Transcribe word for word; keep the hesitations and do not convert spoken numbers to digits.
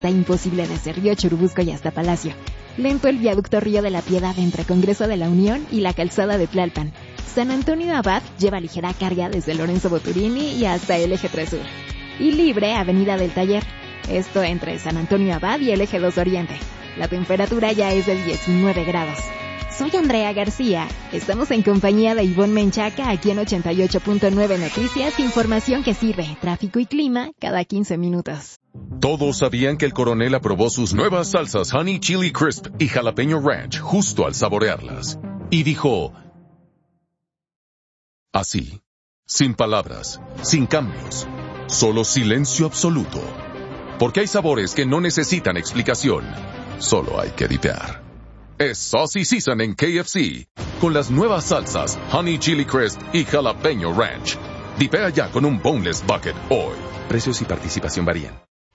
Está imposible desde Río Churubusco y hasta Palacio. Lento el viaducto Río de la Piedad entre Congreso de la Unión y la calzada de Tlalpan. San Antonio Abad lleva ligera carga desde Lorenzo Boturini y hasta el eje tres Sur. Y libre Avenida del Taller. Esto entre San Antonio Abad y el eje dos Oriente. La temperatura ya es de diecinueve grados. Soy Andrea García. Estamos en compañía de Ivonne Menchaca aquí en ochenta y ocho punto nueve Noticias. Información que sirve, tráfico y clima cada quince minutos. Todos sabían que el coronel aprobó sus nuevas salsas Honey Chili Crisp y Jalapeño Ranch justo al saborearlas. Y dijo... así, sin palabras, sin cambios, solo silencio absoluto. Porque hay sabores que no necesitan explicación, solo hay que dipear. Es Saucy Season en K F C, con las nuevas salsas Honey Chili Crisp y Jalapeño Ranch. Dipea ya con un Boneless Bucket hoy. Precios y participación varían.